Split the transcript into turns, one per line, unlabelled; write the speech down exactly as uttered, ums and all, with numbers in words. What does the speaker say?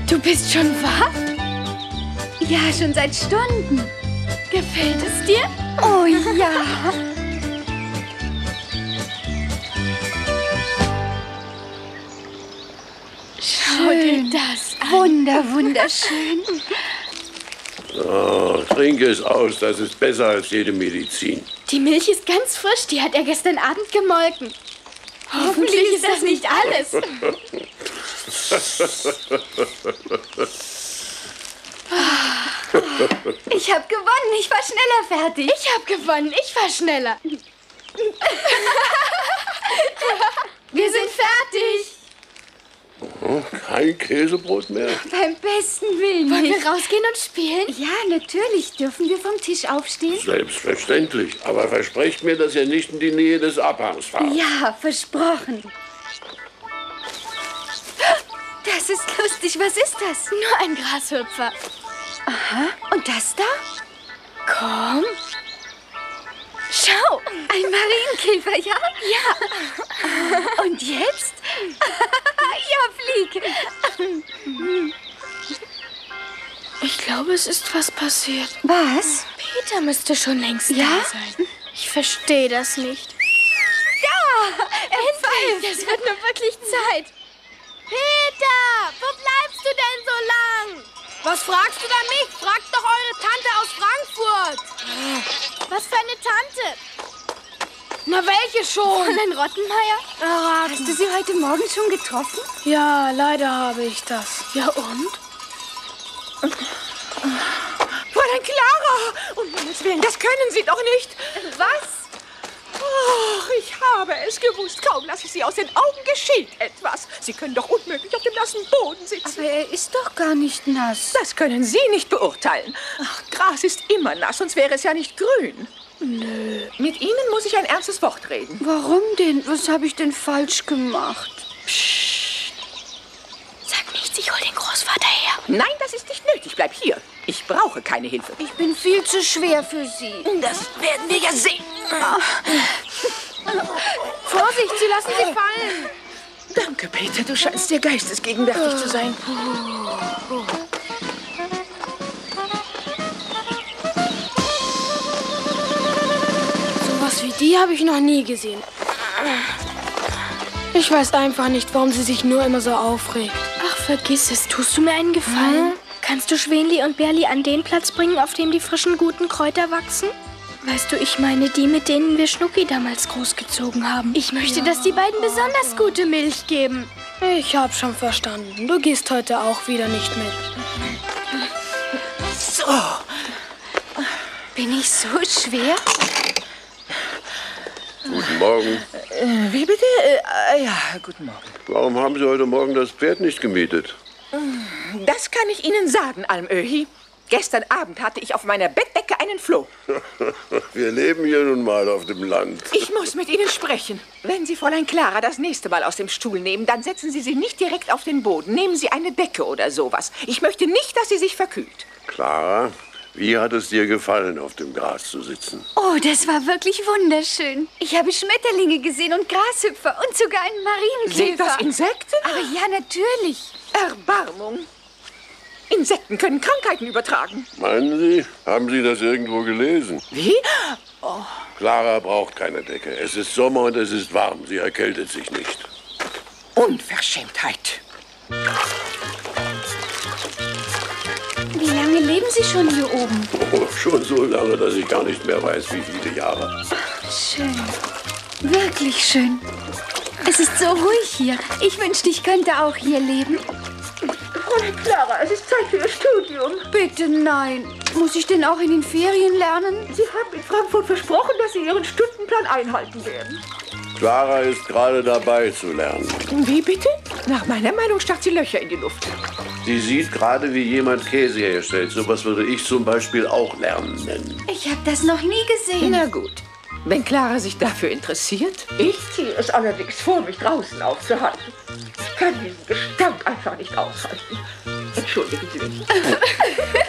Du bist schon wach?
Ja, schon seit Stunden.
Gefällt es dir?
Oh ja.
Schau dir das an.
Wunder, wunderschön.
Oh, trinke es aus, das ist besser als jede Medizin.
Die Milch ist ganz frisch, die hat er gestern Abend gemolken. Hoffentlich ist das nicht alles.
Ich habe gewonnen, ich war schneller fertig.
Ich habe gewonnen, ich war schneller. Wir sind fertig.
Oh, kein Käsebrot mehr?
Beim besten Willen
Wollen
nicht.
wir rausgehen und spielen?
Ja, natürlich. Dürfen wir vom Tisch aufstehen?
Selbstverständlich. Aber versprecht mir, dass ihr nicht in die Nähe des Abhangs fahrt.
Ja, versprochen. Das ist lustig. Was ist das?
Nur ein Grashüpfer.
Aha. Und das da?
Komm. Schau.
Ein Marienkäfer, ja?
Ja.
Und jetzt? Ja, flieg.
Ich glaube, es ist was passiert.
Was?
Peter müsste schon längst
Ja?
da sein. Ich verstehe das nicht.
Ja,
Endlich, das wird nur wirklich Zeit. Peter, wo bleibst du denn so lang?
Was fragst du da mich? Fragt doch eure Tante aus Frankfurt.
Was für eine Tante?
Na, welche schon?
Fräulein Rottenmeier?
Hast du sie heute Morgen schon getroffen?
Ja, leider habe ich das.
Ja und?
Fräulein Clara! Um Himmels Willen, das können Sie doch nicht!
Was?
Oh, ich habe es gewusst. Kaum lasse ich Sie aus den Augen, geschieht etwas. Sie können doch unmöglich auf dem nassen Boden sitzen.
Aber er ist doch gar nicht nass.
Das können Sie nicht beurteilen. Ach, Gras ist immer nass, sonst wäre es ja nicht grün. Nö. Mit Ihnen muss ich ein ernstes Wort reden.
Warum denn? Was habe ich denn falsch gemacht?
Sag nichts, ich hol den Großvater her.
Nein, das ist nicht nötig. Bleib hier. Ich brauche keine Hilfe.
Ich bin viel zu schwer für Sie.
Das werden wir ja sehen.
Vorsicht, Sie lassen sie fallen.
Danke, Peter. Du scheinst sehr geistesgegenwärtig zu sein.
Sowas wie die habe ich noch nie gesehen. Ich weiß einfach nicht, warum sie sich nur immer so aufregt.
Ach, vergiss es. Tust du mir einen Gefallen?
Hm?
Kannst du Schwänli und Berli an den Platz bringen, auf dem die frischen, guten Kräuter wachsen? Weißt du, ich meine die, mit denen wir Schnucki damals großgezogen haben. Ich möchte, dass die beiden besonders gute Milch geben.
Ich hab schon verstanden. Du gehst heute auch wieder nicht mit.
So.
Bin ich so schwer?
Guten Morgen.
Äh, wie bitte? Äh, ja, guten Morgen.
Warum haben Sie heute Morgen das Pferd nicht gemietet?
Das kann ich Ihnen sagen, Almöhi. Gestern Abend hatte ich auf meiner Bettdecke einen Floh.
Wir leben hier nun mal auf dem Land.
Ich muss mit Ihnen sprechen. Wenn Sie Fräulein Clara das nächste Mal aus dem Stuhl nehmen, dann setzen Sie sie nicht direkt auf den Boden. Nehmen Sie eine Decke oder sowas. Ich möchte nicht, dass sie sich verkühlt.
Clara, wie hat es dir gefallen, auf dem Gras zu sitzen?
Oh, das war wirklich wunderschön. Ich habe Schmetterlinge gesehen und Grashüpfer und sogar einen Marienkäfer.
Sind das Insekten?
Aber ja, natürlich.
Erbarmung. Insekten können Krankheiten übertragen.
Meinen Sie, haben Sie das irgendwo gelesen?
Wie?
Clara braucht keine Decke. Es ist Sommer und es ist warm. Sie erkältet sich nicht.
Unverschämtheit.
Wie lange leben Sie schon hier oben?
Oh, schon so lange, dass ich gar nicht mehr weiß, wie viele Jahre.
Schön. Wirklich schön. Es ist so ruhig hier. Ich wünschte, ich könnte auch hier leben.
Fräulein Clara, es ist Zeit für Ihr Studium.
Bitte nein. Muss ich denn auch in den Ferien lernen?
Sie haben in Frankfurt versprochen, dass Sie Ihren Stundenplan einhalten werden.
Clara ist gerade dabei zu lernen.
Wie bitte? Nach meiner Meinung starrt sie Löcher in die Luft.
Sie sieht gerade, wie jemand Käse herstellt. So was würde ich zum Beispiel auch lernen nennen.
Ich habe das noch nie gesehen.
Na gut. Wenn Clara sich dafür interessiert. Ich ziehe es allerdings vor, mich draußen aufzuhalten. Ich kann diesen Gestank einfach nicht aushalten. Entschuldigen Sie mich.